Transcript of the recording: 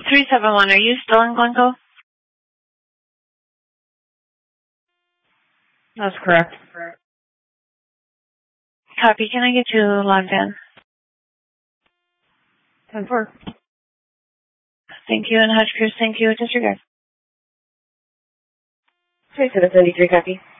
371, are you still in Glencoe? That's correct. Copy. Can I get you logged in? 10-4. Thank you, and Hutch Cruz, thank you. Disregard. 3773, copy.